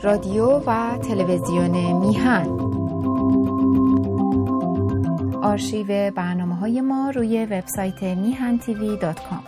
رادیو و تلویزیون میهن. آرشیو برنامه‌های ما روی وبسایت mihan.tv.com.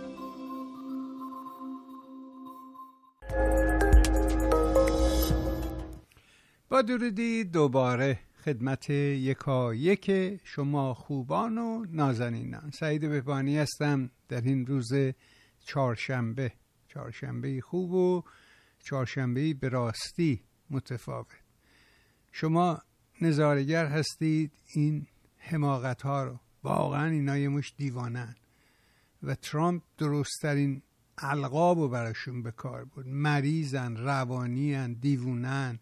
با درودی دوباره خدمت یکایک شما خوبان و نازنینان. سعید بهبانی هستم در این روز چهارشنبه خوب و چهارشنبه به راستی متفاوت. شما نظارگر هستید این حماقت ها رو، واقعا اینا یه مش دیوانن و ترامپ درستترین القاب رو براشون به کار بود. مریضن، روانیان، دیوونن.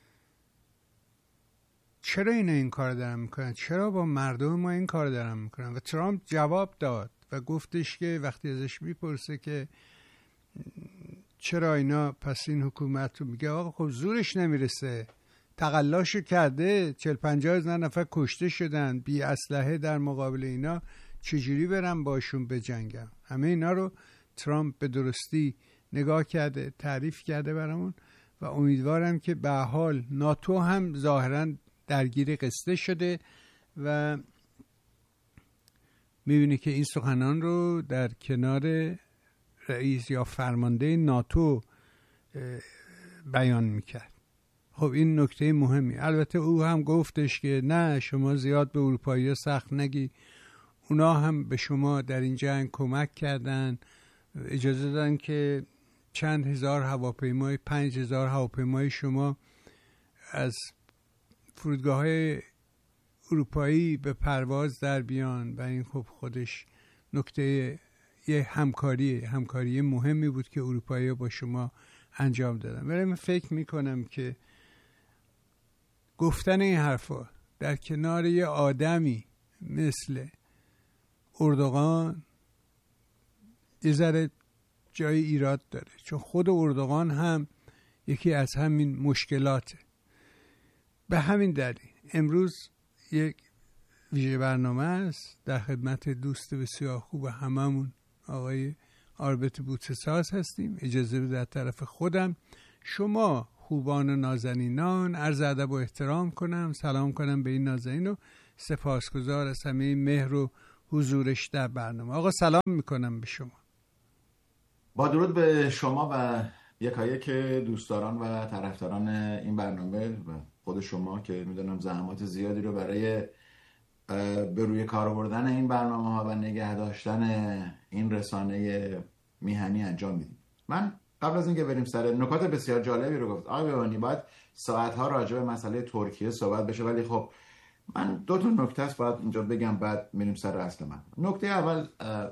چرا این کار دارن میکنن؟ چرا با مردم ما این کار دارن میکنن؟ و ترامپ جواب داد و گفتش که وقتی ازش میپرسه که چرا اینا پس این حکومت رو، میگه آقا خب زورش نمیرسه، تقلاشو کرده، 40-50 هزار نفر کشته شدن بی اسلحه، در مقابل اینا چجوری برم باشون بجنگم؟ همه اینا رو ترامپ به درستی نگاه کرده، تعریف کرده برامون و امیدوارم که به حال ناتو هم ظاهراً درگیر قصه شده و میبینی که این سخنان رو در کنار رئیس یا فرمانده ناتو بیان میکرد. خب این نکته مهمی. البته او هم گفتش که نه شما زیاد به اروپایی ها سخت نگی، اونا هم به شما در این جنگ کمک کردن، اجازه دادن که چند هزار هواپیمای 5000 هواپیمای شما از فرودگاه‌های اروپایی به پرواز در بیان و این خب خودش نکته یه همکاری مهمی بود که اروپایی با شما انجام دادن. ولی من فکر میکنم که گفتن این حرفا در کنار یه آدمی مثل اردوغان یه ذره جای ایراد داره، چون خود اردوغان هم یکی از همین مشکلاته. به همین دلیل امروز یک ویژه برنامه است در خدمت دوست بسیار خوب هممون آقای آربت بوتساز هستیم. اجازه بده در طرف خودم شما خوبان و نازنینان عرض ادب و احترام کنم، سلام کنم به این نازنین و سپاسگزار از همه مهر و حضورش در برنامه. آقا سلام میکنم به شما. با درود به شما و یکایک دوستداران و طرفداران این برنامه و خود شما که میدونم زحمات زیادی رو برای به روی کار آوردن این برنامه ها و نگه داشتن این رسانه میهنی انجام میدیم. من قبل از اینکه بریم سر نکات بسیار جالبی رو گفت آقای بهبانی، باید ساعتها راجع به مسئله ترکیه صحبت بشه، ولی خب من دو تا نکته است باید اینجا بگم، بعد میریم سر اصل من. نکته اول،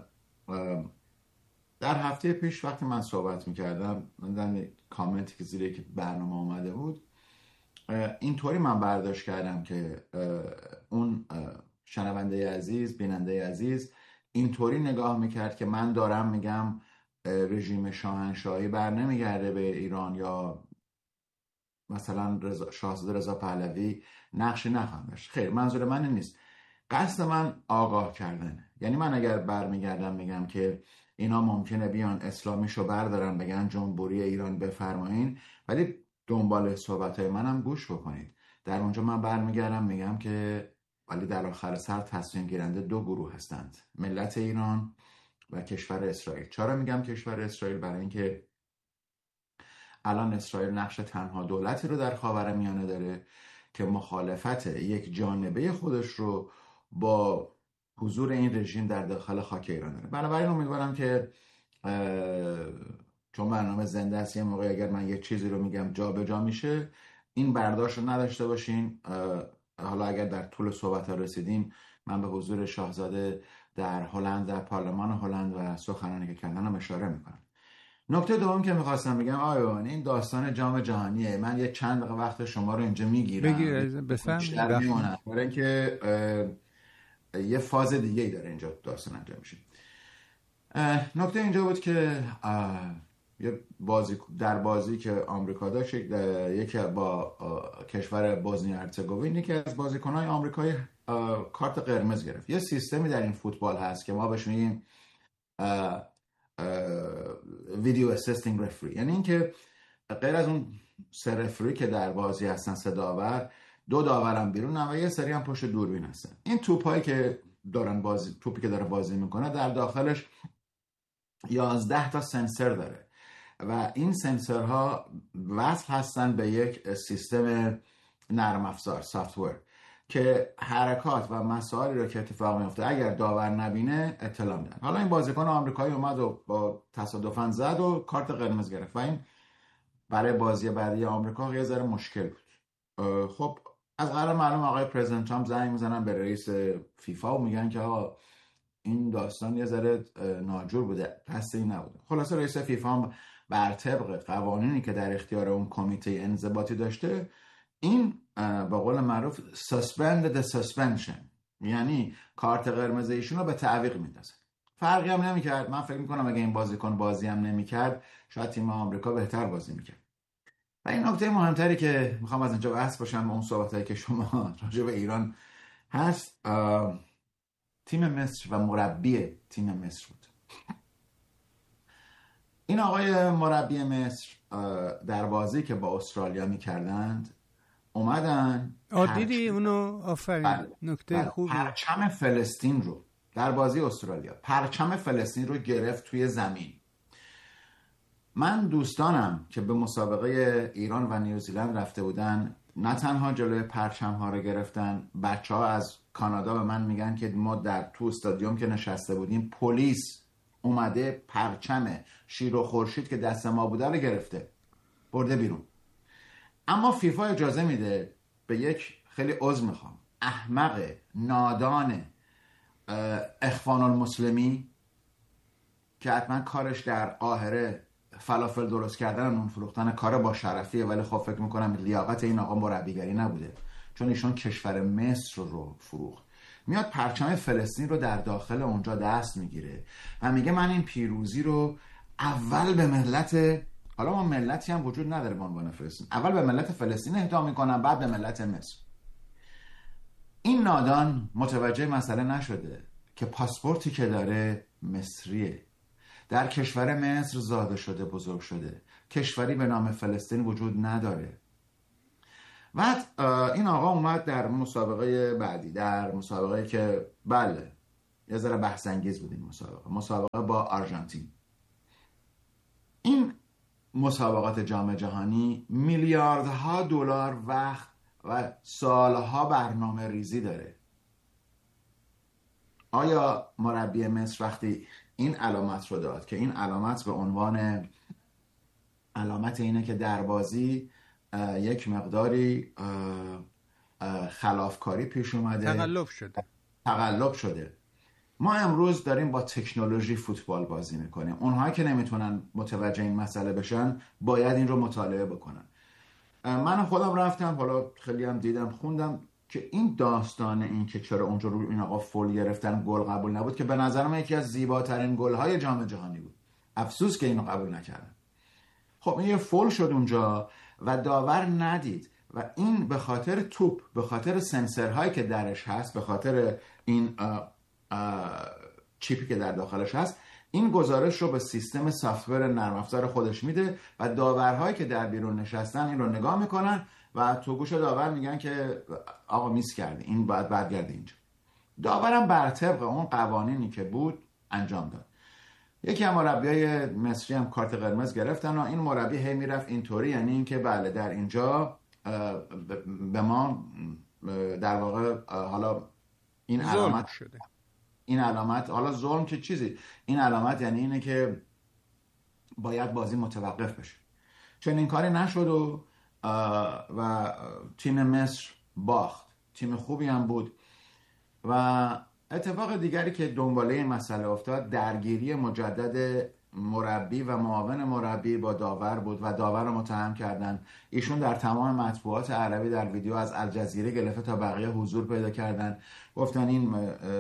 در هفته پیش وقتی من صحبت میکردم در کامنتی که زیر یک برنامه آمده بود، اینطوری من برداشت کردم که اون شنونده عزیز، بیننده عزیز اینطوری نگاه میکرد که من دارم میگم رژیم شاهنشاهی بر نمیگرده به ایران یا مثلا شاهزاده رضا پهلوی نقشی نخواهد داشت. خیر، منظور من این نیست. قصد من آگاه کردنه. یعنی من اگر برمیگردم میگم که اینا ممکنه بیان اسلامیشو بردارن بگن جمهوری ایران بفرمایین، ولی دنبال صحبتهای منم گوش بکنید. در اونجا من برمیگردم میگم که ولی در آخر سر تصمیم گیرنده دو گروه هستند، ملت ایران و کشور اسرائیل. چرا میگم کشور اسرائیل؟ برای اینکه الان اسرائیل نقش تنها دولتی رو در خاورمیانه داره که مخالفت یک جانبه خودش رو با حضور این رژیم در داخل خاک ایران داره. بنابراین امیدوارم که چون برنامه زنده است، یه موقع اگر من یه چیزی رو میگم جا به جا میشه، این برداشت رو نداشته باشین. حالا اگر در طول صحبت ها رسیدیم، من به حضور شاهزاده در هلند، در پارلمان هلند و سخنانی که کردن اشاره میکنم. نکته دوم که میخواستم بگم آیوان، این داستان جام جهانیه. من یه چند دقیقه وقت شما رو اینجا میگیرم بیشتر میمونم، برای اینکه یه فاز دیگه ای داره اینجا داستان انجام میشه. نکته اینجا بود که یه بازی که آمریکا داشت، یکی با کشور بوسنی هرزگوین، یکی از بازیکن‌های آمریکایی کارت قرمز گرفت. یه سیستمی در این فوتبال هست که ما بهش میگیم ویدیو اسیستینگ رفری، یعنی اینکه غیر از اون 3 رفری که در بازی هستن، 3 داور، 2 داورم بیرونن و یه سری هم پشت دوربین هستن. این توپایی که توپی که داره بازی میکنه در داخلش 11 تا سنسور داره و این سنسورها وصل هستن به یک سیستم نرم افزار سافتور که حرکات و مسائلی رو که اتفاق میفته اگر داور نبینه اطلاع میدن. حالا این بازیکن آمریکایی اومد و با تصادفاً زد و کارت قرمز گرفت و این برای بازی بعدی آمریکا یه ذره مشکل بود. خب از قرار معلوم آقای پرزیدنت ترامپ زنگ میزنن به رئیس فیفا و میگن که آقا این داستان یه ذره ناجور بوده، قصد این نبوده. خلاصه رئیس فیفا هم بر طبق قوانینی که در اختیار اون کمیته انضباطی داشته، این با قول معروف suspend the suspension، یعنی کارت قرمز ایشون رو به تعویق میندازه. فرقی هم نمیکرد. من فکر میکنم اگه این بازیکن بازی هم نمیکرد شاید تیم آمریکا بهتر بازی میکرد. و این نکته مهمتری که میخوام از اینجا بحث باشم اون صحبتایی که شما راجع به ایران هست، تیم مصر و مربی تیم مصر بود. این آقای مربی مصر در بازی که با استرالیا میکردند اومدن دیدی اونو؟ آفرین، نکته خوبی. پرچم فلسطین رو در بازی استرالیا، پرچم فلسطین رو گرفت توی زمین. من دوستانم که به مسابقه ایران و نیوزیلند رفته بودن نه تنها جلوی پرچم ها رو گرفتن، بچه ها از کانادا به من میگن که ما تو استادیوم که نشسته بودیم پلیس اومده پرچم شیر و خورشید که دست ما بوده رو گرفته برده بیرون. اما فیفا اجازه میده به یک خیلی عذر میخوام احمق نادان اخوان المسلمی که حتما کارش در قاهره فلافل درست کردن و نون فروختن کار با شرفیه، ولی خب فکر میکنم لیاقت این آقا مربیگری نبوده چون ایشون کشور مصر رو فروخت. میاد پرچم فلسطین رو در داخل اونجا دست میگیره و میگه من این پیروزی رو اول به ملت، حالا ما ملتی هم وجود نداره به عنوان فلسطین، اول به ملت فلسطین اهدا میکنم بعد به ملت مصر. این نادان متوجه مسئله نشده که پاسپورتی که داره مصریه، در کشور مصر زاده شده بزرگ شده، کشوری به نام فلسطین وجود نداره. بعد این آقا اومد در مسابقه بعدی، در مسابقه که بله یه ذره بحث انگیز بود، این مسابقه با آرژانتین. این مسابقات جام جهانی میلیاردها دلار وقت و سالها برنامه ریزی داره. آیا مربی مصر وقتی این علامت رو داد که این علامت به تعنوان علامت اینه که در بازی یک مقداری خلافکاری پیش اومده، تقلب شده، ما امروز داریم با تکنولوژی فوتبال بازی میکنیم. اونها که نمیتونن متوجه این مسئله بشن باید این رو مطالعه بکنن. من خودم رفتم، حالا خیلی هم دیدم خوندم که این داستان این که چرا اونجا رو این آقا فول گرفتن گل قبول نبود که به نظر من یکی از زیباترین گل‌های جام جهانی بود. افسوس که اینو قبول نکردن. خب این یه فول شد اونجا و داور ندید و این به خاطر توپ، به خاطر سنسورهایی که درش هست، به خاطر این چیپی که در داخلش هست، این گزارش رو به سیستم سافتور نرم افزار خودش میده و داورهایی که در بیرون نشستن این رو نگاه میکنن و تو گوش داور میگن که آقا میس کردی، این باید برگرده اینجا. داورم بر طبق اون قوانینی که بود انجام داد. یکی از مربیای مصری هم کارت قرمز گرفتن و این مربی هی میرفت اینطوری، یعنی این که بله در اینجا به ما در واقع حالا این علامت شده، این علامت، حالا ظلم که چیزی، این علامت یعنی اینه که باید بازی متوقف بشه. چون این کاری نشد و تیم مصر باخت. تیم خوبی هم بود. و اتفاق دیگری که دنباله این مسئله افتاد درگیری مجدد مربی و معاون مربی با داور بود و داور رو متهم کردن. ایشون در تمام مطبوعات عربی در ویدیو از الجزیره گرفته تا بقیه حضور پیدا کردن، گفتن این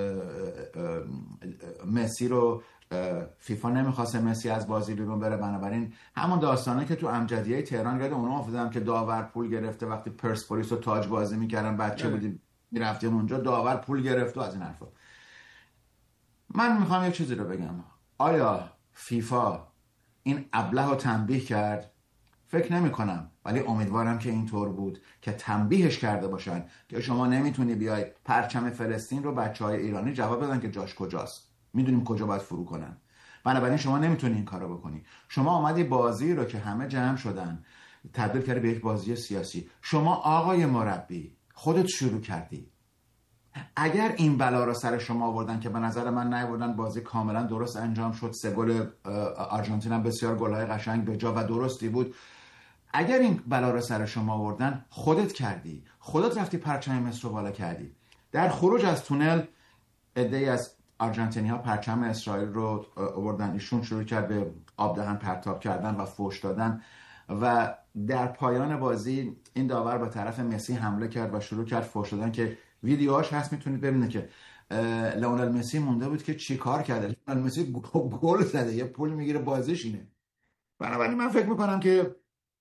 مسی رو فیفا نمیخواسته مسی از بازی بیرون بره، بنابراین همون داستانه که تو امجدیه تهران یاد اونها افتادم که داور پول گرفته وقتی پرسپولیس و تاج بازی میکردن، بچه بودیم میرفتیم اونجا داور پول گرفت و از این حرفا. من میخوام یه چیزی رو بگم. آیا فیفا این ابله رو تنبیه کرد؟ فکر نمی کنم، ولی امیدوارم که اینطور بود که تنبیهش کرده باشن که شما نمیتونی بیای پرچم فلسطین رو بچهای ایرانی جواب بدن که جاش کجاست، میدونیم کجا باید فرو کنن، بنابراین شما نمیتونی این کارو بکنی. شما آمدی بازی رو که همه جمع شدن تبدیل کردی به یک بازی سیاسی. شما آقای مربی خودت شروع کردی. اگر این بلا رو سر شما آوردن که به نظر من نیاوردن، بازی کاملا درست انجام شد، 3 گل آرژانتین هم بسیار گل‌های قشنگ به جا و درستی بود. اگر این بلا رو سر شما آوردن خودت کردی، خودت رفتی پرچم مصر رو بالا کردی. در خروج از تونل عده‌ای از آرژانتینی‌ها پرچم اسرائیل رو آوردن، ایشون شروع کرد به آب دهن پرتاب کردن و فحش دادن و در پایان بازی این داور به طرف مسی حمله کرد و شروع کرد فحش دادن که ویدیوهاش هست، میتونید ببینید که لئونل مسی مونده بود که چی کار کرده. لئونل مسی گل زده، یه پول میگیره بازیش اینه. بنابراین من فکر میکنم که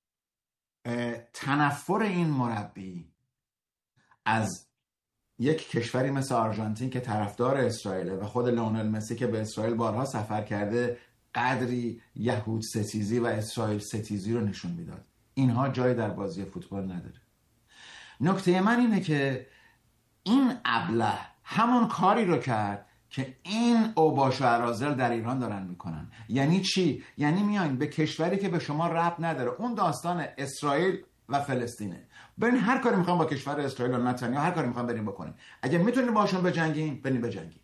تنفر این مربی از یک کشوری مثل آرژانتین که طرفدار اسرائیله و خود لئونل مسی که به اسرائیل بارها سفر کرده قدری یهود ستیزی و اسرائیل ستیزی رو نشون میداد. اینها جای در بازی فوتبال نداره. نکته من اینه که این ابله همون کاری رو کرد که این اوباش و اراذل در ایران دارن میکنن. یعنی چی؟ یعنی میاین به کشوری که به شما ربط نداره، اون داستان اسرائیل و فلسطینه، برین هر کاری میخوام با کشور اسرائیل و نتانیاهو هر کاری میخوام برین بکنین، اگه میتونین باشون بجنگین برین بجنگین.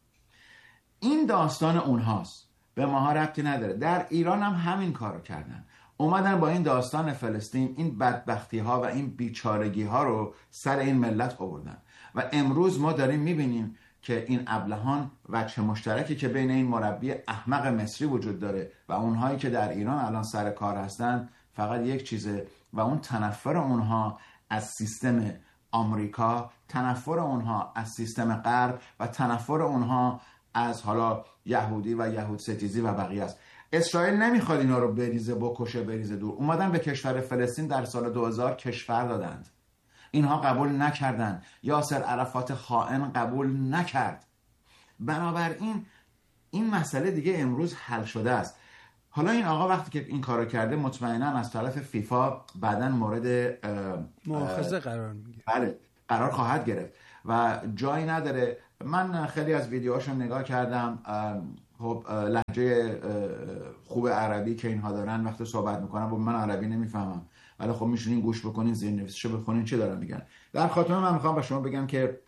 این داستان اونهاست، به ماها ربطی نداره. در ایران هم همین کارو کردن، اومدن با این داستان فلسطین این بدبختی ها و این بیچارگی ها رو سر این ملت آوردن و امروز ما داریم میبینیم که این ابلهان وجه مشترکی که بین این مربی احمق مصری وجود داره و اونهایی که در ایران الان سر کار هستن فقط یک چیزه و اون تنفر اونها از سیستم آمریکا، تنفر اونها از سیستم غرب و تنفر اونها از حالا یهودی و یهود ستیزی و بقیه است. اسرائیل نمیخواد اینا رو بریزه بکشه بریزه دور. اومدن به کشور فلسطین در سال 2000 کشور دادند، اینها قبول نکردن. یاسر عرفات خائن قبول نکرد. بنابراین این مسئله دیگه امروز حل شده است. حالا این آقا وقتی که این کارو کرده مطمئنا از طرف فیفا بعداً مورد مؤاخذه قرار میگیره. بله قرار خواهد گرفت و جایی نداره. من خیلی از ویدیوهاشو نگاه کردم، خب لهجه خوب عربی که اینها دارن وقتی صحبت میکنن، من عربی نمیفهمم ولی خب میشونین گوش بکنین، زیرنویسشو بخونین چی دارن میگن. در خاتمه من میخوام به شما بگم که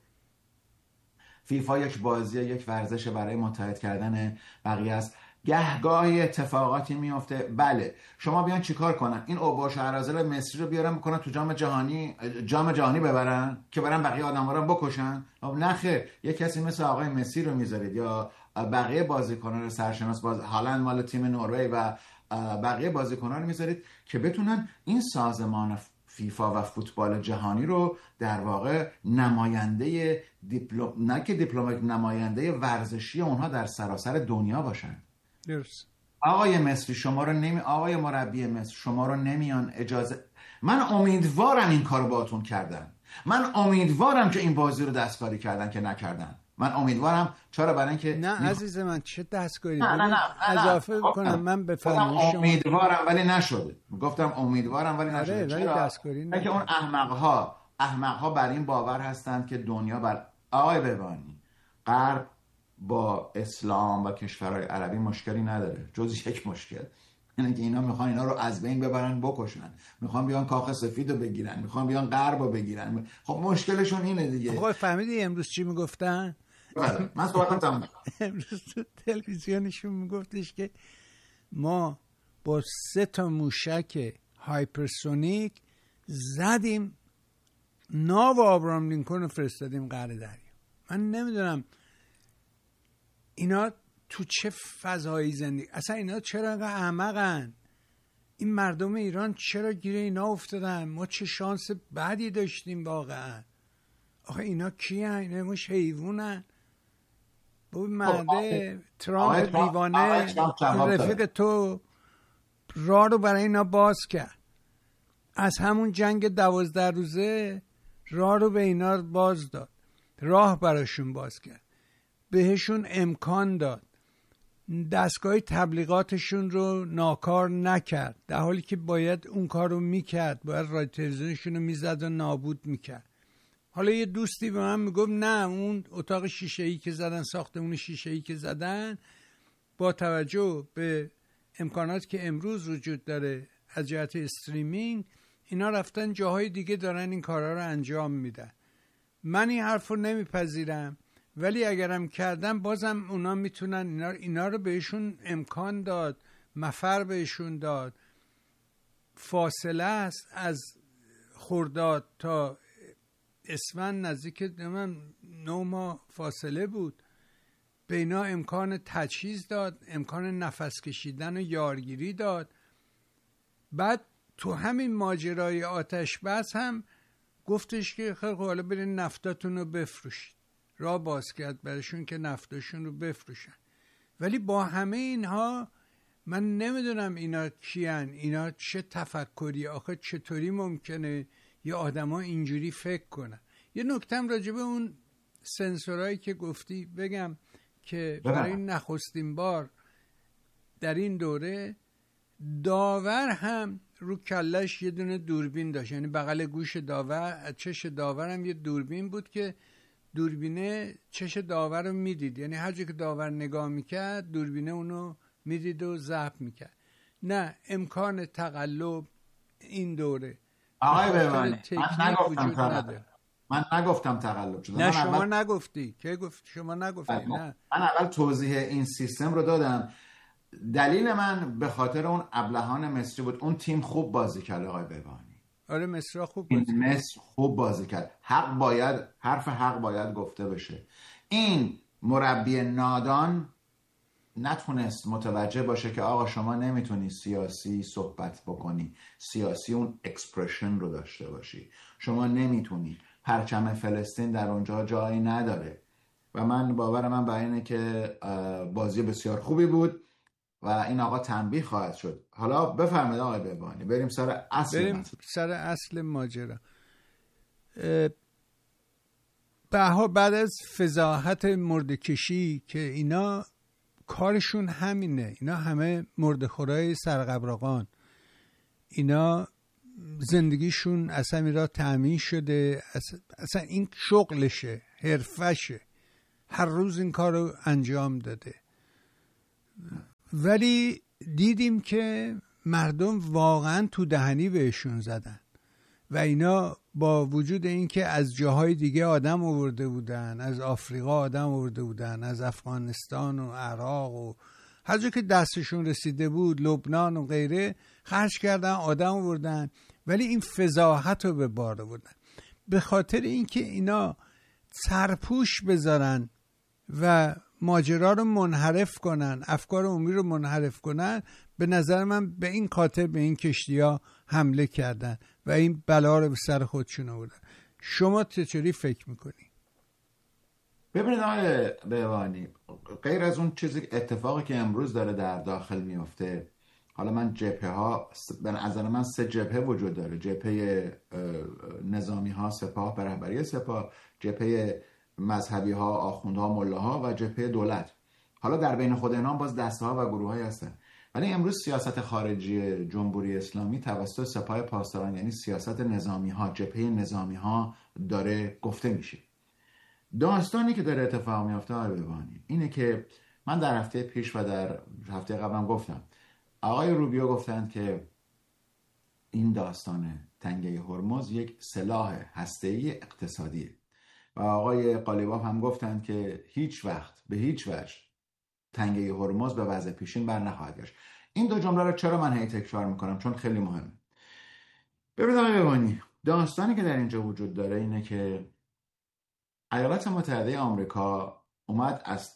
فیفا یک بازی، یک ورزش برای متحد کردن بقیه است. گهگاهی اتفاقاتی میفته. بله شما بیان چیکار کنن؟ این اوباش و اراذل مصری رو بیارن میکنن تو جام جهانی ببرن که برن بقیه آدم‌ها رو بکشن؟ نه خیر، یک کسی مثل آقای مسی رو میذارید یا بقیه بازیکنان سرشناس هالند مال تیم نروژ و بقیه بازیکنان رو میذارید که بتونن این سازمان فیفا و فوتبال جهانی رو در واقع نماینده نماینده ورزشی اونها در سراسر دنیا باشن. درست. آقای مصری شما رو آقای مربی مصر شما رو نمیان اجازه. من امیدوارم این کارو باهاتون کردن، من امیدوارم که این بازی رو دستکاری کردن که نکردن. من امیدوارم. چرا؟ برای اینکه نه عزیز من چه دستکاری؟ اضافه کنم من به فرمایش شما امیدوارم ولی نشده. گفتم امیدوارم ولی نشده. چرا؟ دستکاری نه. که اون احمق‌ها بر این باور هستند که دنیا بر آقای ببانی غرب با اسلام و کشورهای عربی مشکلی نداره جز یک مشکل، اینه که اینا میخوان اینا رو از بین ببرن بکشن، میخوان بیان کاخ سفید رو بگیرن، میخوان بیان غرب رو بگیرن. خب مشکلشون اینه دیگه. خب فهمیدی امروز چی میگفتن؟ بله من صحبتم تمام. امروز تو تلویزیونشون میگفتش که ما با 3 تا موشک هایپرسونیک زدیم ناو آبراهام لینکلن رو فرستادیم قعر دریا. من نمیدونم اینا تو چه فضایی زندگی، اصلا اینا چرا اینقدر احمقن؟ این مردم ایران چرا گیر اینا افتادن؟ ما چه شانس بدی داشتیم واقعا. آخه اینا کی هن؟ اینا مش حیوانن؟ با مرده ترامپ دیوانه رفیق تو راه رو برای اینا باز کرد. از همون جنگ 12 روزه راه رو به اینا باز داد، راه براشون باز کرد، بهشون امکان داد. دستگاه تبلیغاتشون رو ناکار نکرد، در حالی که باید اون کار رو میکرد، باید رادیو تلویزیونشون رو میزد و نابود میکرد. حالا یه دوستی به من میگفت نه، اون اتاق شیشه‌ای که زدن، ساختمون شیشه‌ای که زدن، با توجه به امکاناتی که امروز وجود داره از جهت استریمینگ، اینا رفتن جاهای دیگه دارن این کارها رو انجام میدن. من این حرف رو نمیپذیرم، ولی اگرم کردم بازم اونا میتونن اینا رو بهشون امکان داد، مفر بهشون داد. فاصله است از خرداد تا اسفند نزدیک 9 ماه فاصله بود. به اینا امکان تجهیز داد، امکان نفس کشیدن و یارگیری داد. بعد تو همین ماجرای آتش بس هم گفتش که خیلی حالا برین نفتاتون رو بفروشید. راه باز کرد برشون که نفتاشون رو بفروشن. ولی با همه اینها من نمیدونم اینا کیان، اینا چه تفکری، آخه چطوری ممکنه یه آدما اینجوری فکر کنن. یه نکتم راجع به اون سنسورایی که گفتی بگم که برای نخستین بار در این دوره داور هم رو کلش یه دونه دوربین داشت، یعنی بغل گوش داور، چش داور هم یه دوربین بود که دوربینه چش داور رو میدید، یعنی هر جا که داور نگاه میکرد دوربینه اونو میدید و ضبط میکرد. نه، امکان تقلب این دوره آقای بهبانی من نگفتم تقلب شده. نه شما نگفتی که شما نگفتی. نه من اول توضیح این سیستم رو دادم. دلیل من به خاطر اون ابلهان مصری بود. اون تیم خوب بازی کرد آقای بهبانی. آره مصر خوب بازی کرد. مصر خوب بازی کرد. حرف حق باید گفته بشه. این مربی نادان نتونست متوجه باشه که آقا شما نمیتونی سیاسی صحبت بکنی، سیاسی اون اکسپرشن رو داشته باشی. شما نمیتونی، پرچم فلسطین در اونجا جایی نداره. و من باور من بر اینه که بازی بسیار خوبی بود و این آقا تنبیه خواهد شد. حالا بفرمایید آقای بهبانی، بریم سر اصل ماجرا. بعد از فضاحت مرده‌کشی که اینا کارشون همینه، اینا همه مرده‌خورای سرقبراقان، اینا زندگیشون اصلا میرا تأمین شده، اصلا این شغلشه، حرفشه، هر روز این کار رو انجام داده. ولی دیدیم که مردم واقعا تو دهنی بهشون زدن و اینا با وجود اینکه از جاهای دیگه آدم آورده بودن، از آفریقا آدم آورده بودن، از افغانستان و عراق و هر جا که دستشون رسیده بود، لبنان و غیره، خرج کردن، آدم آوردن، ولی این فضاحت رو به بار آوردن. به خاطر اینکه اینا سرپوش بذارن و ماجرا رو منحرف کنن، افکار عمومی رو منحرف کنن، به نظر من به این خاطر به این کشتی‌ها حمله کردن و این بلا رو به سر خودشون آوردن. شما چطوری فکر میکنی؟ ببینید آقای بهبانی، غیر از اون چیزی اتفاقی که امروز داره در داخل میفته، حالا من جبهه ها، به نظر من 3 جبهه وجود داره: جبهه نظامی ها، سپاه به رهبری سپاه، جبهه مذهبی ها، آخوندها، ملاها و جبهه دولت. حالا در بین خود اینا باز دسته ها و گروه های هستن. ولی امروز سیاست خارجی جمهوری اسلامی توسط سپاه پاسداران، یعنی سیاست نظامی ها، جبهه نظامی ها داره گفته میشه. داستانی که داره اتفاق میفته آقای بهبانی اینه که من در هفته پیش و در هفته قبلم گفتم، آقای روبیو گفتند که این داستان تنگه هرمز یک سلاح هسته‌ای اقتصادیه و آقای قالیباف هم گفتند که به هیچ وجه تنگه هرمز به وضع پیشین بر نخواهد گشت. این 2 جمله رو چرا من هی تکرار میکنم؟ چون خیلی مهمه. ببینید آقای بهبانی، داستانی که در اینجا وجود داره اینه که ایالات متحده آمریکا اومد از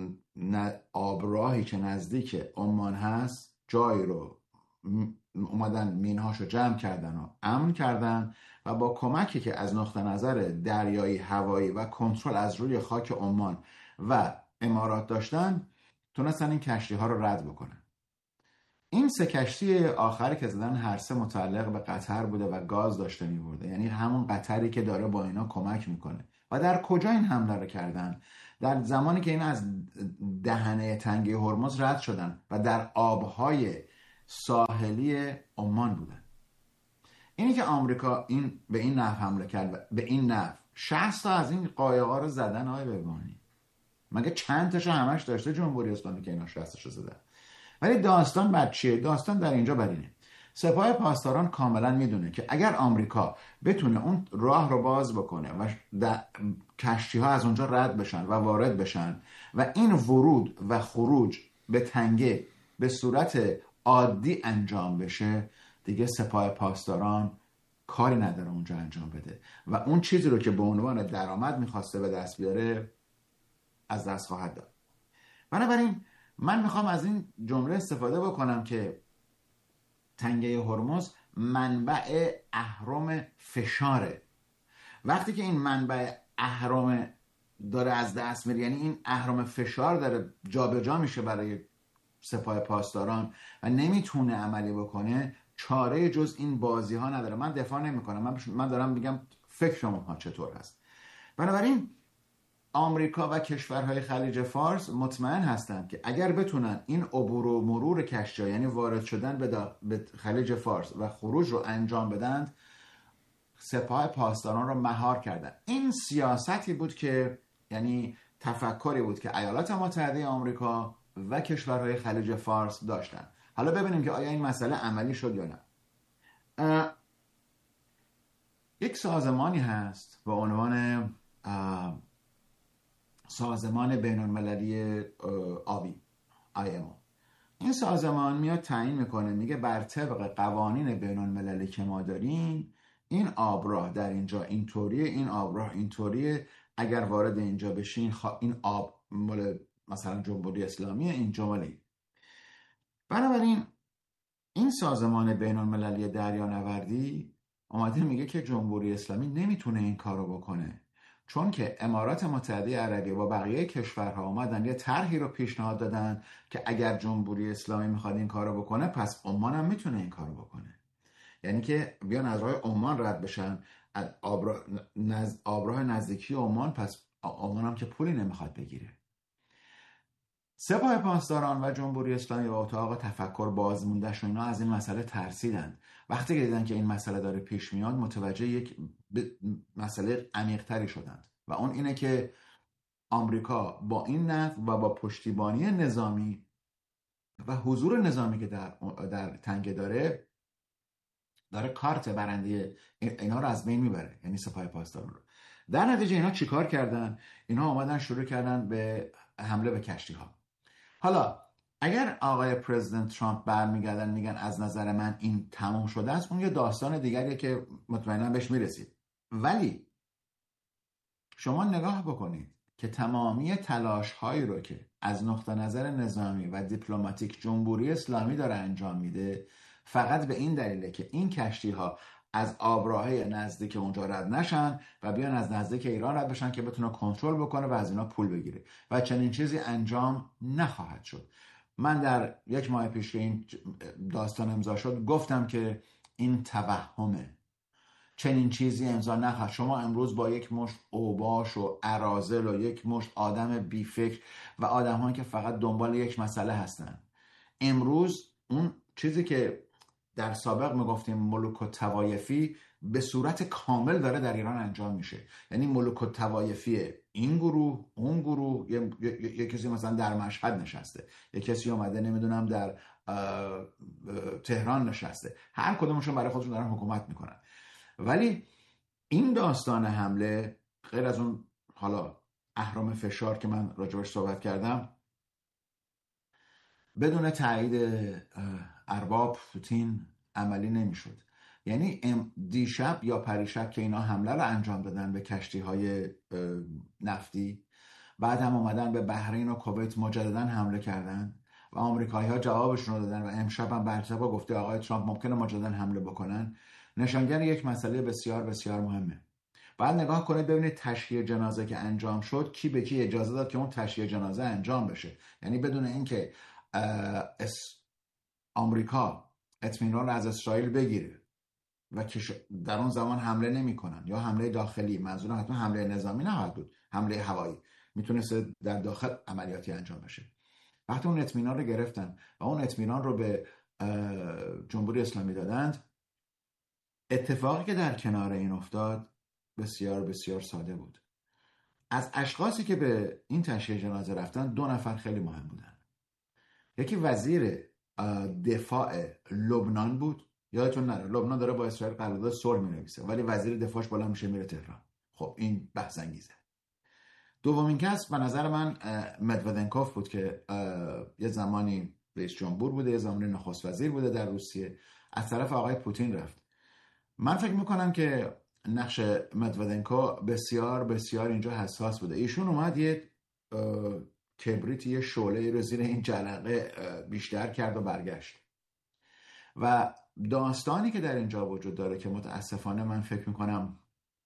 آبراهی که نزدیک عمان هست جایی رو اومدن مینهاشو جمع کردن و امن کردن و با کمکی که از نقطه نظر دریایی، هوایی و کنترل از روی خاک عمان و امارات داشتن، تونستن این کشتی ها رو رد بکنن. این 3 کشتی آخری که زدن هر 3 متعلق به قطر بوده و گاز داشته می‌برده، یعنی همون قطری که داره با اینا کمک میکنه. و در کجا این حمله رو کردن؟ در زمانی که این از دهنه تنگه هرمز رد شدن و در آبهای ساحلی عمان بودن. اینی که آمریکا به این نحو حمله کرد و به این نحو 60 تا از این قایق‌ها رو زدن. آقای بهبانی مگه چند تاشو همش داشته جمهوری اسلامی که اینا 60 تاشو زدن؟ ولی داستان بر چیه؟ داستان در اینجا بر اینه. سپاه پاسداران کاملا میدونه که اگر آمریکا بتونه اون راه رو باز بکنه و کشتی ها از اونجا رد بشن و وارد بشن و این ورود و خروج به تنگه به صورت عادی انجام بشه، دیگه سپاه پاسداران کاری نداره اونجا انجام بده و اون چیزی رو که به عنوان درآمد میخواسته به دست بیاره از دست خواهد داد. بنابراین من میخوام از این جمله استفاده بکنم که تنگه هرمز منبع اهرم فشاره. وقتی که این منبع اهرم داره از دست میره، یعنی این اهرم فشار داره جابجا میشه برای سپاه پاسداران و نمیتونه عملی بکنه، چاره جز این بازی ها نداره. من دفاع نمی کنم، من دارم میگم فکر ما چطور هست. بنابراین آمریکا و کشورهای خلیج فارس مطمئن هستند که اگر بتونن این عبور و مرور کشتی‌ها، یعنی وارد شدن به خلیج فارس و خروج رو انجام بدن، سپاه پاسداران رو مهار کردن. این سیاستی بود که، یعنی تفکری بود که ایالات متحده آمریکا و کشورهای خلیج فارس داشتن. حالا ببینیم که آیا این مسئله عملی شد یا نه. یک سازمانی هست با عنوان سازمان بین‌المللی آبی IMO. این سازمان میاد تعیین میکنه، میگه بر طبق قوانین بین‌المللی که ما داریم این آبراه در اینجا اینطوریه، این آبراه اینطوریه، اگر وارد اینجا بشین این آب مال مثلا جمهوری اسلامیه، این جمله. بنابراین این سازمان بین‌المللی دریانوردی اومده میگه که جمهوری اسلامی نمیتونه این کارو بکنه، چون که امارات متحده عربیه و بقیه کشورها اومدن یه طرحی رو پیشنهاد دادن که اگر جمهوری اسلامی میخواد این کارو بکنه پس عمان هم میتونه این کارو بکنه. یعنی که بیان از راه عمان رد بشن، از آبراه نزدیکی عمان، پس عمان هم که پولی نمیخواد بگیره. سپاه پاسداران و جمهوری اسلامی و اتاق تفکر بازمونده‌شون اینا از این مسئله ترسیدن. وقتی که دیدن که این مسئله داره پیش میاد متوجه یک مسئله عمیق‌تری شدند و اون اینه که آمریکا با این نحو و با پشتیبانی نظامی و حضور نظامی که در تنگه داره کارت برنده اینا رو از بین میبره، یعنی سپاه پاسداران رو. در نتیجه اینا چیکار کردن؟ اینا اومدن شروع کردن به حمله به کشتی ها. حالا اگر آقای پرزیدنت ترامپ برمیگردن میگن از نظر من این تموم شده است، اون یه داستان دیگریه که مطمئنا بهش میرسید. ولی شما نگاه بکنید که تمامی تلاش هایی رو که از نقطه نظر نظامی و دیپلماتیک جمهوری اسلامی داره انجام میده فقط به این دلیله که این کشتی ها از آبراهه نزدیک اونجا رد نشن و بیان از نزدیک ایران رد بشن که بتونه کنترل بکنه و از اینا پول بگیره و چنین چیزی انجام نخواهد شد. من در 1 ماه پیش که این داستان امضا شد گفتم که این توهمه، چنین چیزی امضا نخواهد. شما امروز با یک مشت اوباش و اراذل و یک مشت آدم بیفکر و آدم‌هایی که فقط دنبال یک مسئله هستن، امروز اون چیزی که در سابق میگفتیم ملوک الطوایفی به صورت کامل داره در ایران انجام میشه. یعنی ملوک الطوایفی این گروه اون گروه، یه کسی مثلا در مشهد نشسته، یه کسی اومده نمیدونم در تهران نشسته، هر کدومشون برای خودشون دارن حکومت میکنن. ولی این داستان حمله غیر از اون حالا اهرم فشار که من راجبش صحبت کردم بدون تایید ارباب پوتین عملی نمیشد. یعنی دیشب یا پریشب که اینا حمله رو انجام دادن به کشتی های نفتی، بعد هم اومدن به بحرین و کویت مجددا حمله کردن و آمریکایی ها جوابشون رو دادن و امشب هم برجسته گفته آقای ترامپ ممکنه مجددا حمله بکنن، نشانگر یک مسئله بسیار بسیار مهمه. بعد نگاه کنید ببینید تشییع جنازه که انجام شد کی به کی اجازه داد که اون تشییع جنازه انجام بشه. یعنی بدون اینکه آمریکا اطمینان از اسرائیل بگیره و که در اون زمان حمله نمی کنن یا حمله داخلی، منظورم حتما حمله نظامی نخواهد بود، حمله هوایی، میتونسته در داخل عملیاتی انجام بشه. وقتی اون اطمینان رو گرفتن و اون اطمینان رو به جمهوری اسلامی دادند، اتفاقی که در کنار این افتاد بسیار بسیار ساده بود. از اشخاصی که به این تشییع جنازه رفتن 2 نفر خیلی مهم بودن. یکی وزیر دفاع لبنان بود. یادتون نره لبنان داره با اسرائیل قرارداد صلح می‌نویسه ولی وزیر دفاعش بالا میشه میره تهران. خب این بحث انگیزه. دومین کس به نظر من مدودنکوف بود که یه زمانی رئیس جمهور بوده، یه زمانی نخست وزیر بوده در روسیه، از طرف آقای پوتین رفت. من فکر میکنم که نقش مدودنکو بسیار بسیار اینجا حساس بوده. ایشون اومد یه کبریت، یه شعله رو زیر این جلقه بیشتر کرد و برگشت. و داستانی که در اینجا وجود داره که متاسفانه من فکر میکنم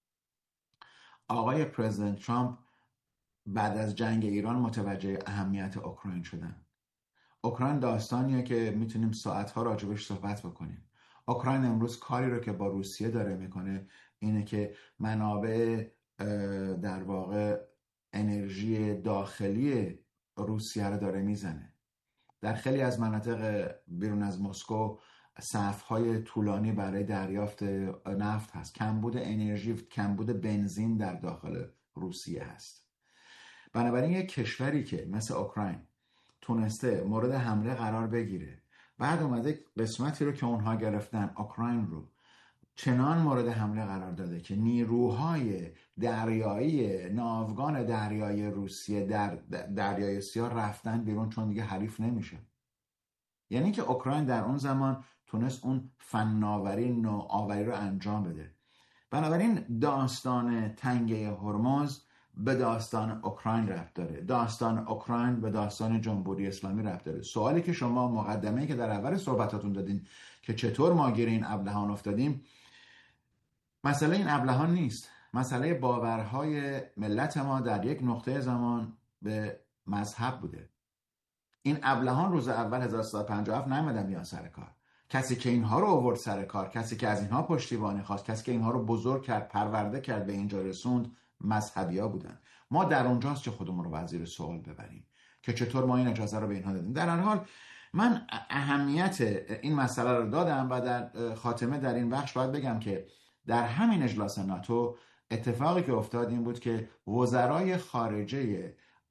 آقای پرزیدنت ترامپ بعد از جنگ ایران متوجه اهمیت اوکراین شدن. اوکراین داستانیه که میتونیم ساعتها راجبش صحبت بکنیم. اوکراین امروز کاری رو که با روسیه داره میکنه اینه که منابع در واقع انرژی داخلی روسیه رو داره میزنه. در خیلی از مناطق بیرون از مسکو صف‌های طولانی برای دریافت نفت هست. کمبود انرژی، کمبود بنزین در داخل روسیه هست. بنابراین یک کشوری که مثل اوکراین تونسته مورد حمله قرار بگیره، بعد اومده قسمتی رو که اونها گرفتن اوکراین رو چنان مورد حمله قرار داده که نیروهای دریایی، ناوگان دریایی روسیه در دریای سیاه رفتن بیرون چون دیگه حریف نمیشه. یعنی که اوکراین در اون زمان تونست اون فناوری نوآوری رو انجام بده. بنابراین داستان تنگه هرمز به داستان اوکراین ربط داره، داستان اوکراین به داستان جمهوری اسلامی ربط داره. سوالی که شما مقدمه‌ای که در اول صحبتاتون دادین که چطور ما گیر این ابلهان افتادیم، مسئله این ابلهان نیست، مسئله باورهای ملت ما در یک نقطه زمان به مذهب بوده. این ابلهان روز اول 1357 نمیدن بیان سر کار. کسی که اینها رو آورد سر کار، کسی که از اینها پشتیبانی خواست، کسی که اینها رو بزرگ کرد، پرورده کرد، به اینجا رسوند، مذهبی‌ها بودن. ما در اونجاست که خودمون رو وزیر سوال ببریم که چطور ما این اجازه رو به اینها دادیم. در هر حال من اهمیت این مسئله رو دادم و در خاتمه در این بخش باید بگم که در همین اجلاس ناتو اتفاقی که افتاد این بود که وزرای خارجه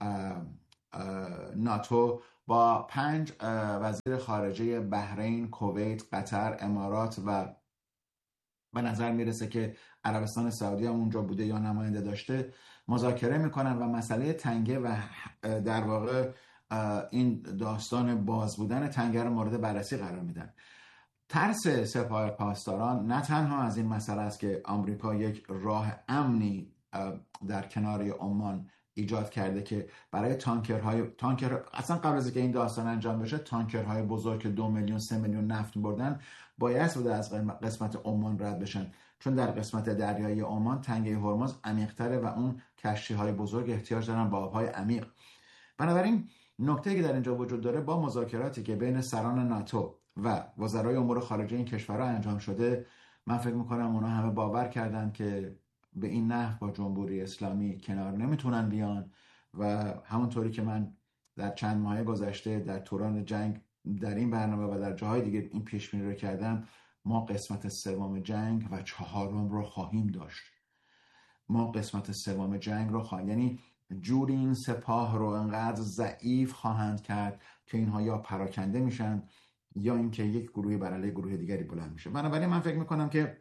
ناتو با 5 وزیر خارجه بحرین، کویت، قطر، امارات و به نظر میرسه که عربستان سعودی هم اونجا بوده یا نماینده داشته مذاکره میکنن و مسئله تنگه و در واقع این داستان باز بودن تنگه رو مورد بررسی قرار میدن. ترس سپاه پاسداران نه تنها از این مسئله است که آمریکا یک راه امنی در کنار عمان ایجاد کرده که برای تانکر اصلا قبل از اینکه این داستان انجام بشه تانکرهای بزرگ که 2 میلیون 3 میلیون نفت بردن باید بوده از قسمت عمان رد بشن، چون در قسمت دریایی عمان تنگه هرمز عمیق‌تره و اون کشتی‌های بزرگ احتیاج دارن به آب‌های عمیق. بنابراین نکته‌ای که در اینجا وجود داره با مذاکراتی که بین سران ناتو و وزرای امور خارجه این کشورها انجام شده، من فکر می‌کنم اونا همه باور کردن که به این نحو با جمهوری اسلامی کنار نمیتونن بیان و همونطوری که من در چند ماه گذشته در دوران جنگ در این برنامه و در جاهای دیگه این پیش‌بینی رو کردم، ما قسمت 3 جنگ و 4 رو خواهیم داشت. ما قسمت 3 جنگ رو خواهیم، یعنی جوری این سپاه رو انقدر ضعیف خواهند کرد که اینها یا پراکنده میشن یا اینکه یک گروهی بر علیه گروه دیگری بلند میشه. بنابراین من فکر میکنم که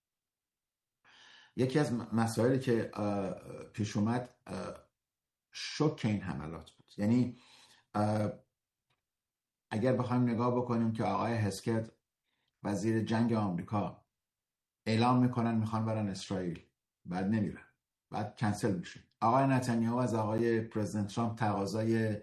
یکی از مسائلی که پیش اومد شوک این حملات بود. یعنی اگر بخوایم نگاه بکنیم که آقای هسکت وزیر جنگ آمریکا اعلام میکنن میخوان برن اسرائیل، بعد نمیرن، بعد کنسل میشه. آقای نتانیاهو از آقای پرزیدنت ترامپ تقاضای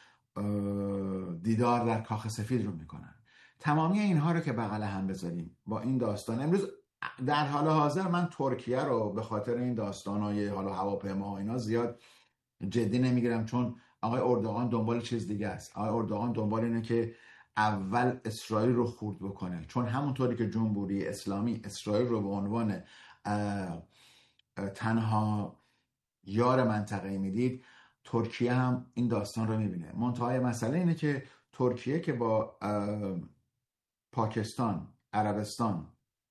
دیدار در کاخ سفید رو میکنن. تمامی اینها رو که بغل هم بذاریم با این داستان، امروز در حال حاضر من ترکیه رو به خاطر این داستانای حالا هواپیما و اینا زیاد جدی نمیگیرم، چون آقای اردوغان دنبال چیز دیگه است. آقای اردوغان دنبال اینه که اول اسرائیل رو خورد بکنه، چون همونطوری که جمهوری اسلامی اسرائیل رو به عنوان تنها یار منطقه‌ای میدید، ترکیه هم این داستان رو میبینه. منتهای مسئله اینه که ترکیه که با پاکستان، عربستان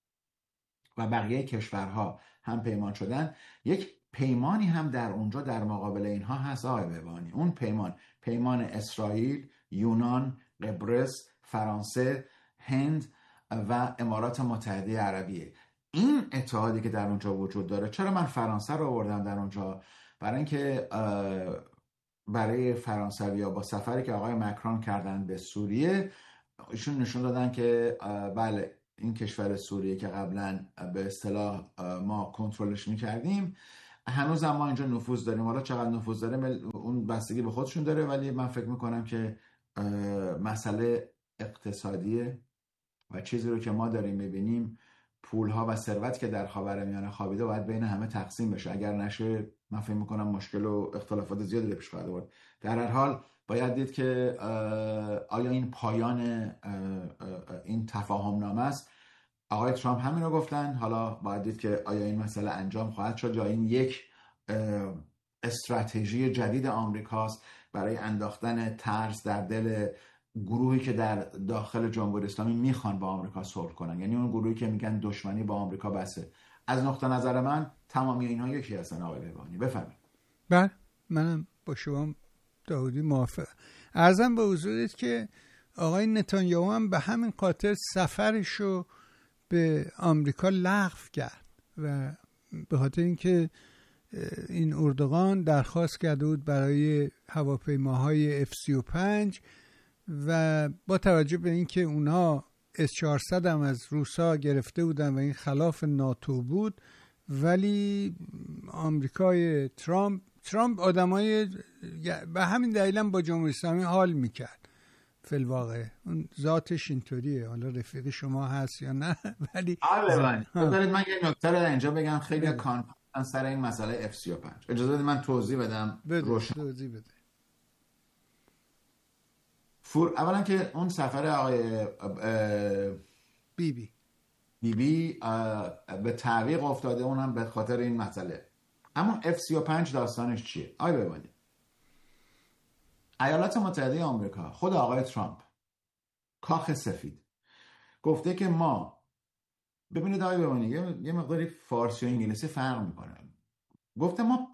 و بقیه کشورها هم پیمان شدن، یک پیمانی هم در اونجا در مقابل اینها هست آقای بهبانی. اون پیمان اسرائیل، یونان، قبرس، فرانسه، هند و امارات متحده عربیه. این اتحادی که در اونجا وجود داره، چرا من فرانسه رو آوردم در اونجا؟ برای اینکه برای فرانسوی‌ها با سفری که آقای مکرون کردن به سوریه، ایشون نشون دادن که بله این کشور سوریه که قبلا به اصطلاح ما کنترلش میکردیم، هنوز هم ما اینجا نفوذ داریم. حالا چقدر نفوذ داره اون بستگی به خودشون داره، ولی من فکر میکنم که مسئله اقتصادیه و چیزی رو که ما داریم میبینیم، پولها و ثروت که در خاورمیانه خوابیده باید بین همه تقسیم بشه. اگر نشه من فکر میکنم مشکل و اختلافات زیادی رو پیش خواهد آورد. در هر حال باید دید که آیا این پایان این تفاهم نامه است. آقای ترامپ همین رو گفتن، حالا باید دید که آیا این مسئله انجام خواهد شد یا این یک استراتژی جدید آمریکاست برای انداختن ترس در دل گروهی که در داخل جمهوری اسلامی میخوان با آمریکا صلح کنن، یعنی اون گروهی که میگن دشمنی با آمریکا بسه. از نقطه نظر من تمامی اینها یکی هستن آقای بهبانی. بفرمایید. بله، منم با شما داودی موافقم. عرضم به حضورت که آقای نتانیاهو هم به همین خاطر سفرشو به آمریکا لغو کرد و به خاطر اینکه این اردوغان درخواست کرده بود برای هواپیماهای F-35 و با توجه به اینکه اونها S-400 هم از روسا گرفته بودن و این خلاف ناتو بود، ولی آمریکای ترامپ آدمای به همین دلیل هم با جمهوری اسلامی حال میکرد. فی الواقع اون ذاتش اینطوریه. حالا رفیق شما هست یا نه، ولی بذارید من یه نکته رو اینجا بگم. خیلی کانفرانس سر این مسئله F-35. اجازه بدید من توضیح بدم. توضیح بده. اولا که اون سفر آقای بیبی به تعویق افتاده، اونم به خاطر این مسئله. اما F-35 داستانش چیه؟ آقای ببینید، ایالات متحده آمریکا، خود آقای ترامپ، کاخ سفید، گفته که ما، ببینید آقای ببینید یه مقداری فارسی و انگلیسی فرق میکنه. گفته ما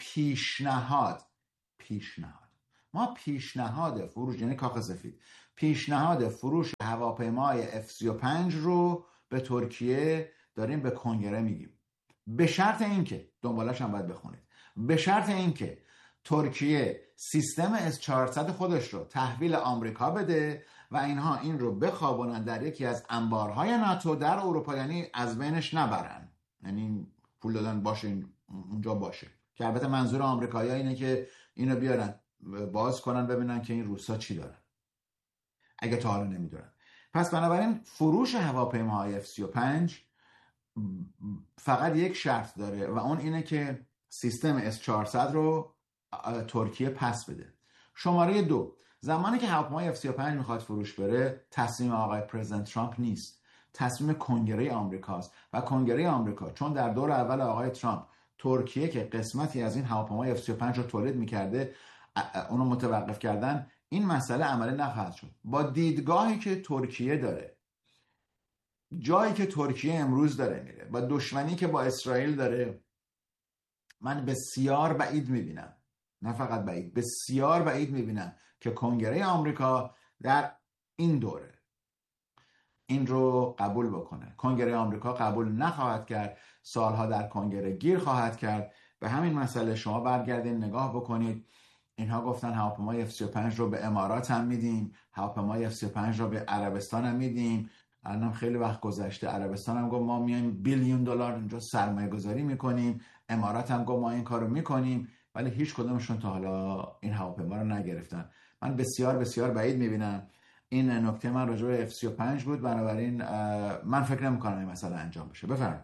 پیشنهاد فروش، یعنی کاخ سفید، پیشنهاد فروش هواپیمای F-35 رو به ترکیه داریم به کنگره میگیم، به شرط اینکه، دنبالش هم باید بخونید، به شرط اینکه ترکیه سیستم S-400 خودش رو تحویل آمریکا بده و اینها این رو بخوابونن در یکی از انبارهای ناتو در اروپا، یعنی از بینش نبرن، یعنی پول دادن باشه اونجا باشه. که البته منظور آمریکایی‌ها اینه که اینو بیارن باز کنن ببینن که این روسا چی دارن، اگه تا حالا نمیدونن. پس بنابراین فروش هواپیماهای F-35 فقط یک شرط داره و اون اینه که سیستم S-400 رو ترکیه پس بده. شماره 2، زمانی که هواپیمای F-35 میخواد فروش بره، تصمیم آقای پرزیدنت ترامپ نیست، تصمیم کنگره آمریکاست. و کنگره آمریکا چون در دور اول آقای ترامپ ترکیه که قسمتی از این هواپیمای F-35 رو تولید میکرده اونو متوقف کردن، این مسئله عملی نخواهد شد. با دیدگاهی که ترکیه داره، جایی که ترکیه امروز داره میره و دشمنی که با اسرائیل داره، من بسیار بعید میبینم، نه فقط بعید، بسیار بعید میبینم که کنگره آمریکا در این دوره این رو قبول بکنه. کنگره آمریکا قبول نخواهد کرد، سالها در کنگره گیر خواهد کرد. به همین مسئله شما برگردین نگاه بکنید، اینها گفتن هواپیمای F-35 رو به امارات هم میدیم، هواپیمای F-35 رو به عربستان هم میدیم. الان خیلی وقت گذشته عربستان هم گفت ما میایم $1 بیلیون اینجا سرمایه گذاری میکنیم، امارات هم گفت ما این کارو میکنیم، ولی هیچ کدومشون تا حالا این هواپیما رو نگرفتن. من بسیار بسیار بعید میبینم. این نکته من راجع به F-35 بود، بنابراین من فکر نمیکنم این مسئله انجام بشه. بفرمایید.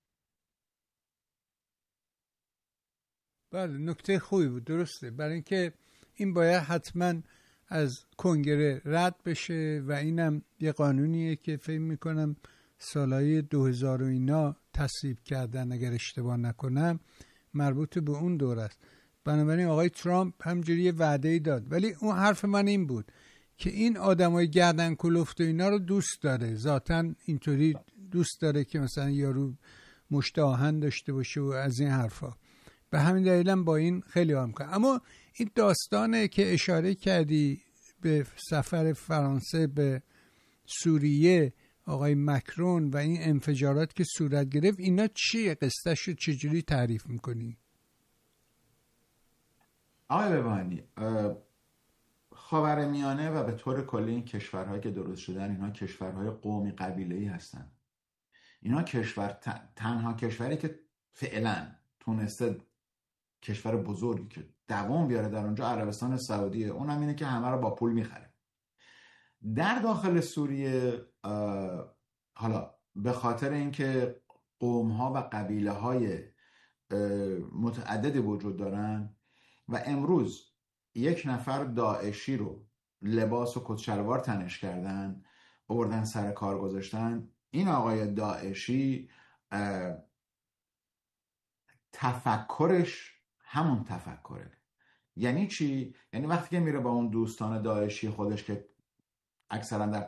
بله، نکته خوبی بود، درسته، برای اینکه این باید حتما از کنگره رد بشه و اینم یه قانونیه که فکر میکنم سالهای 2000 و اینا تصویب کردن، اگر اشتباه نکنم مربوط به اون دور است. بنابراین آقای ترامپ همجوری یه وعده‌ای داد، ولی اون حرف من این بود که این آدمای گردن کلفت و اینا رو دوست داره، ذاتاً اینطوری دوست داره که مثلا یارو مشت آهن داشته باشه و از این حرفا. به همین دلیلم با این خیلی هم کنم. اما این داستانه که اشاره کردی به سفر فرانسه به سوریه آقای مکرون و این انفجارات که صورت گرفت، اینا چیه؟ قصه‌ش رو چجوری تعریف میکنی؟ آقای ببانی، خاورمیانه و به طور کلی این کشورهایی که درست شدن، اینا کشورهای قومی قبیله‌ای هستن. اینا تنها کشوری که فعلا تونسته کشور بزرگی که دوام بیاره در اونجا عربستان سعودیه. اونم اینه که همه رو با پول میخره. در داخل سوریه حالا به خاطر اینکه قوم‌ها و قبیله‌های متعددی وجود دارن و امروز یک نفر داعشی رو لباس و کتشلوار تنش کردن، آوردن سر کار گذاشتن، این آقای داعشی تفکرش همون تفکره. یعنی چی؟ یعنی وقتی که میره با اون دوستان داعشی خودش که اکثرا در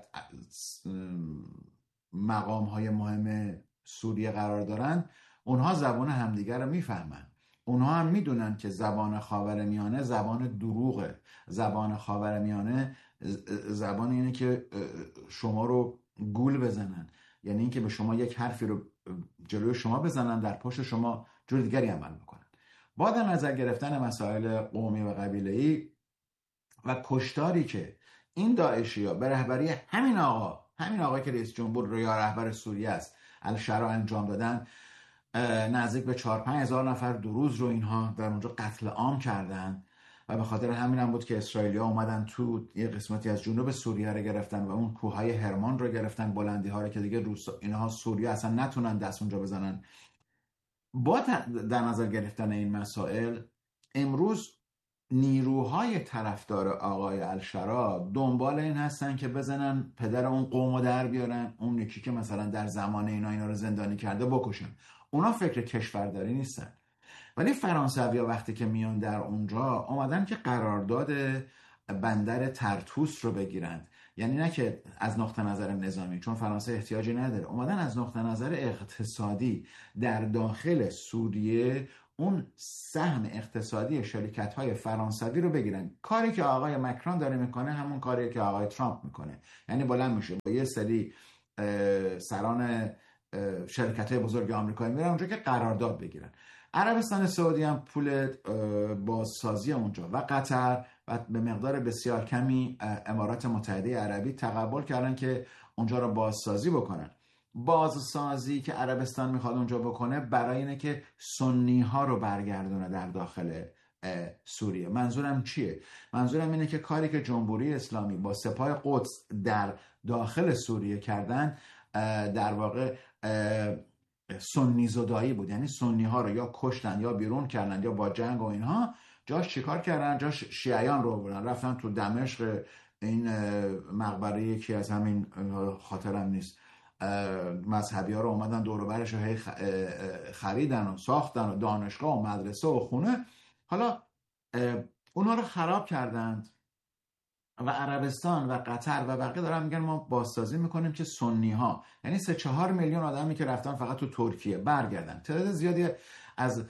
مقام‌های مهم سوریه قرار دارن، اونها زبان همدیگر رو میفهمن. اونها هم میدونن که زبان خاورمیانه زبان دروغه. زبان خاورمیانه زبان اینه که شما رو گول بزنن، یعنی اینکه به شما یک حرفی رو جلوی شما بزنن، در پشت شما جور دیگری عمل میکنن. با در نظر گرفتن مسائل قومی و قبیله‌ای و کشتاری که این داعشی‌ها به رهبری همین آقا که رئیس جمهور یا رهبر سوریه است الشرا انجام دادن، نزدیک به 4-5 هزار نفر 2 روز رو اینها در اونجا قتل عام کردن و به خاطر همین هم بود که اسرائیلی‌ها اومدن تو یه قسمتی از جنوب سوریه رو گرفتن و اون کوههای هرمان رو گرفتن، بلندی‌ها رو که دیگه اینها سوریه اصلا نتونن دست اونجا بزنن. با در نظر گرفتن این مسائل، امروز نیروهای طرفدار آقای الشرا دنبال این هستن که بزنن پدر اون قومو در بیارن، اون یکی که مثلا در زمان اینا رو زندانی کرده بکشن. اونا فکر کشورداری نیستن. ولی فرانسوی‌ها وقتی که میان در اونجا اومدن که قرارداد بندر طرطوس رو بگیرند، یعنی نه که از نقطه نظر نظامی، چون فرانسه احتیاجی نداره، اومدن از نقطه نظر اقتصادی در داخل سوریه اون سهم اقتصادی شرکت‌های فرانسوی رو بگیرن. کاری که آقای مکرون داره میکنه همون کاری که آقای ترامپ میکنه، یعنی بلند میشه با یه سری سران شرکت‌های بزرگ آمریکایی میرن اونجا که قرارداد بگیرن. عربستان سعودی هم پول بازسازی اونجا و قطر و به مقدار بسیار کمی امارات متحده عربی تقبل کردن که اونجا رو بازسازی بکنن. بازسازی که عربستان میخواد اونجا بکنه برای اینه که سنی ها رو برگردونه در داخل سوریه. منظورم چیه؟ منظورم اینه که کاری که جمهوری اسلامی با سپاه قدس در داخل سوریه کردن در واقع سنی زدایی بود، یعنی سنی ها رو یا کشتن یا بیرون کردن یا با جنگ و اینها. جاش چیکار کردن؟ جاش شیعیان رو بردن، رفتن تو دمشق این مقبره یکی از همین خاطرم نیست مذهبی ها رو اومدن دور و برش رو خریدن و ساختن و دانشگاه و مدرسه و خونه. حالا اونها رو خراب کردند و عربستان و قطر و بقیه دارن میگن ما بازسازی میکنیم که سنی ها، یعنی 3-4 میلیون آدمی که رفتن فقط تو ترکیه برگردن. تعداد زیادی از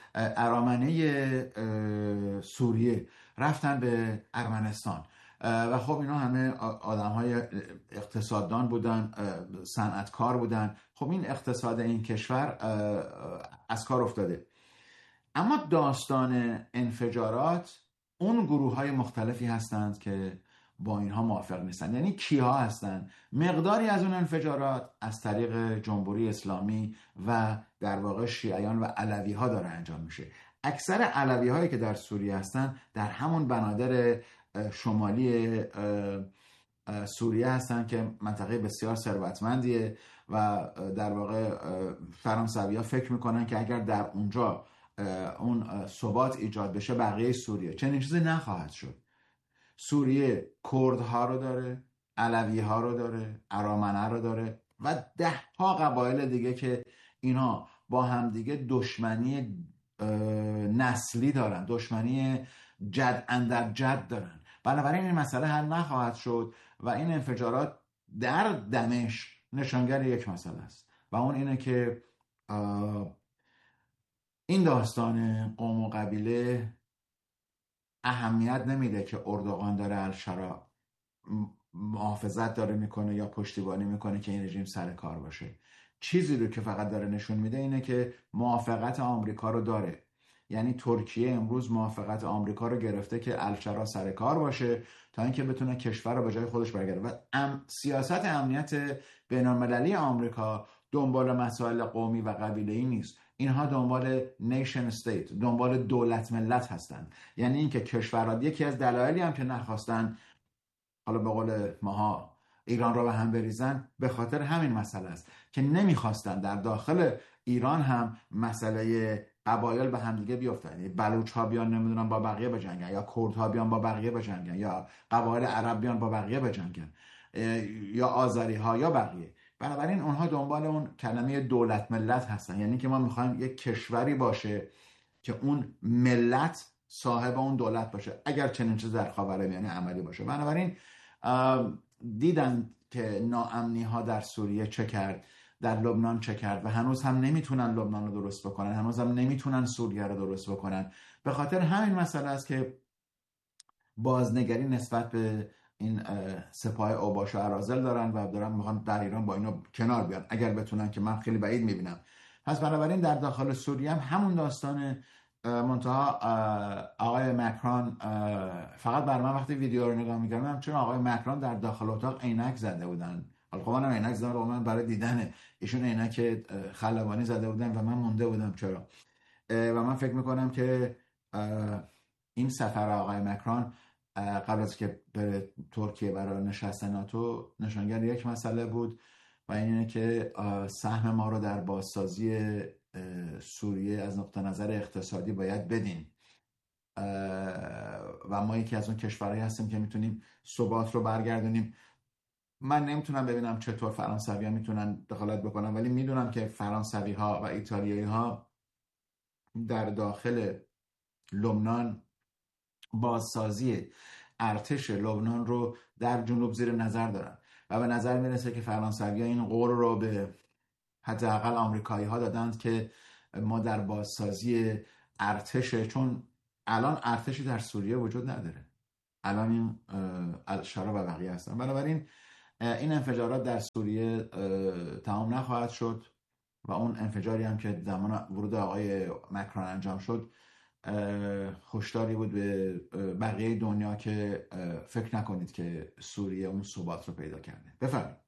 ارامنه سوریه رفتن به ارمنستان و خب اینا همه آدم های اقتصاددان بودن، صنعتکار بودن. خب این اقتصاد این کشور از کار افتاده. اما داستان انفجارات، اون گروه های مختلفی هستند که با اینها موافق نیستن. یعنی کیها هستن؟ مقداری از اون انفجارات از طریق جمهوری اسلامی و در واقع شیعیان و علوی ها داره انجام میشه. اکثر علوی هایی که در سوریه هستن در همون بنادر شمالی سوریه هستن که منطقه بسیار ثروتمندیه و در واقع فرانسوی ها فکر میکنن که اگر در اونجا اون ثبات ایجاد بشه بقیه سوریه چنین چیزی نخواهد شد. سوریه کردها رو داره، علوی ها رو داره، ارامنه رو داره و 10 قبایل دیگه که اینا با همدیگه دشمنی نسلی دارن، دشمنی جد اندر جد دارن. بنابراین این مسئله حل نخواهد شد و این انفجارات در دمشق نشانگر یک مسئله است و اون اینه که این داستان قوم و قبیله اهمیت نمیده که اردوغان داره الشرا محافظت داره میکنه یا پشتیبانی میکنه که این رژیم سر کار باشه. چیزی رو که فقط داره نشون میده اینه که موافقت آمریکا رو داره. یعنی ترکیه امروز موافقت آمریکا رو گرفته که الشرا سر کار باشه تا اینکه بتونه کشور رو به جای خودش برگرده. و سیاست امنیت بین‌المللی آمریکا دنبال مسائل قومی و قبیله‌ای نیست. اینها دنبال نیشن استیت، دنبال دولت ملت هستن. یعنی اینکه کشورها، یکی از دلایلی هم که نخواستن حالا به قول ماها ایران را به هم بریزن به خاطر همین مسئله است که نمیخواستن در داخل ایران هم مسئله قبایل به هم دیگه بیفتن. یعنی بلوچ ها بیان نمیدونم با بقیه بجنگن، یا کرد ها بیان با بقیه بجنگن، یا قبایل عرب بیان با بقیه بجنگن، یا آذری ها یا بقیه. بنابراین اونها دنبال اون کلمه دولت ملت هستن. یعنی که ما میخوایم یک کشوری باشه که اون ملت صاحب اون دولت باشه، اگر چنین چیزی در خاورمیانه عملی باشه. بنابراین دیدن که ناامنی ها در سوریه چه کرد، در لبنان چه کرد و هنوز هم نمیتونن لبنان رو درست بکنن، هنوز هم نمیتونن سوریه رو درست بکنن. به خاطر همین مسئله است که بازنگری نسبت به این سپاه اوباش و اراذل دارن و دارن میخوان در ایران با اینو کنار بیان اگر بتونن، که من خیلی بعید میبینم. پس بنابراین در داخل سوریه هم همون داستان منتها آقای مکرون، فقط بر من وقتی ویدیو رو نگاه میکردم چون آقای مکرون در داخل اتاق عینک زده بودن. حالا خب منم عینک زدم و من برای دیدن ایشون عینک خلبانی زده بودن و من مونده بودم چرا. و من فکر میکنم که این سفر آقای مکرون قبل از که بره ترکیه برای نشست ناتو نشانگر یک مسئله بود و اینه که سهم ما رو در بازسازی سوریه از نقطه نظر اقتصادی باید بدین و ما یکی از اون کشورهایی هستیم که میتونیم ثبات رو برگردونیم. من نمیتونم ببینم چطور فرانسوی ها میتونن دخالت بکنن، ولی میدونم که فرانسوی ها و ایتالیایی ها در داخل لبنان بازسازی ارتش لبنان رو در جنوب زیر نظر دارن و به نظر میرسه که فرانسوی ها این قول رو به حداقل آمریکایی ها دادند که ما در بازسازی ارتش، چون الان ارتشی در سوریه وجود نداره، الان این الشرا و بقیه هستن. بنابراین این انفجارات در سوریه تمام نخواهد شد و اون انفجاری هم که زمان ورود آقای مکرون انجام شد هشداری بود به بقیه دنیا که فکر نکنید که سوریه اون ثبات رو پیدا کرده. بفرمایید.